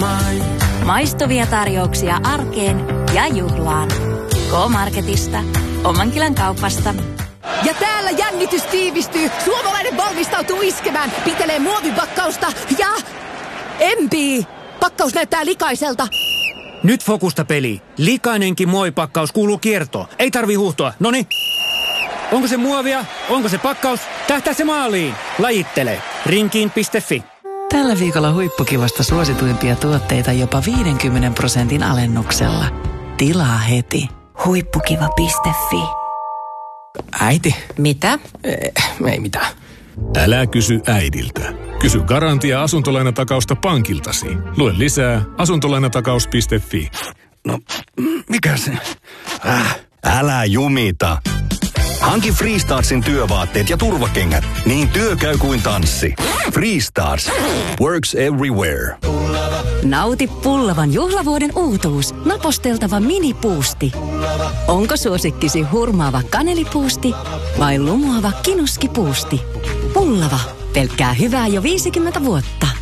Maistuvia tarjouksia arkeen ja juhlaan. K-Marketista. Omankylän kaupasta. Ja täällä jännitys tiivistyy. Suomalainen valmistautuu iskemään. Pitelee muovipakkausta ja... empii. Pakkaus näyttää likaiselta. Nyt fokusta peli. Likainenkin muovipakkaus kuuluu kiertoon. Ei tarvi huuhtoa. Noni. Onko se muovia? Onko se pakkaus? Tähtää se maaliin. Lajittele. Rinkiin.fi. Tällä viikolla huippukivasta suosituimpia tuotteita jopa 50% alennuksella. Tilaa heti. Huippukiva.fi. Äiti. Mitä? Ei mitään. Älä kysy äidiltä. Kysy Garantia asuntolainatakausta pankiltasi. Lue lisää asuntolainatakaus.fi. No, mikä se? Älä jumita. Hanki Freestarsin työvaatteet ja turvakengät, niin työ käy kuin tanssi. Freestars. Works everywhere. Nauti pullavan juhlavuoden uutuus. Naposteltava minipuusti. Onko suosikkisi hurmaava kanelipuusti vai lumoava kinuskipuusti? Pullava. Pelkkää hyvää jo 50 vuotta.